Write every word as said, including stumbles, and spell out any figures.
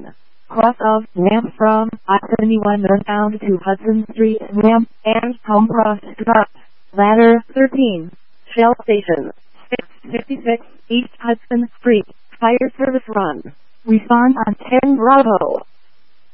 one. Cross of ramp from I seventy-one northbound to Hudson Street ramp and home cross drop. Ladder thirteen. Shell station six fifty-six East Hudson Street. Fire service run. Respond on ten Bravo.